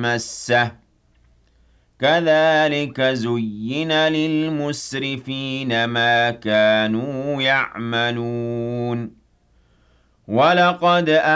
مَسَّهُ كَذَلِكَ زُيِّنَ لِلْمُسْرِفِينَ مَا كَانُوا يَعْمَلُونَ وَلَقَدْ